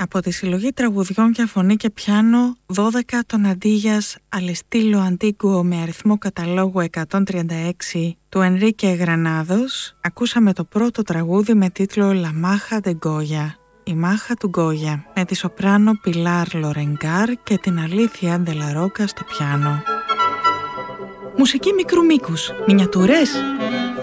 Από τη συλλογή τραγουδιών για φωνή και πιάνο 12 των Αντίγιας Αλεστήλο Αντίγκουο με αριθμό καταλόγου 136 του Ενρίκε Γρανάδος, ακούσαμε το πρώτο τραγούδι με τίτλο «La Maja de Goya», η μάχα του Γκόγια, με τη σοπράνο Πιλάρ Λορενγκάρ και την Αλήθεια Ντελαρόκα στο πιάνο. Μουσική μικρού μήκους, μινιατούρες.